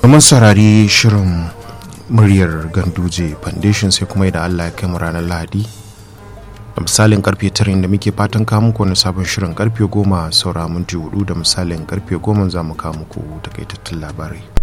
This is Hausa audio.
mun saurari shirin muryar Ganduje Foundation sai kuma idan Allah ya kai mu ranar Lahadi da misalin karfe 9 da muke fatan kawo muku wani sabon shirin karfe 10 saura minti 4 da misalin karfe 10 za mu kawo muku takaitattun labarai.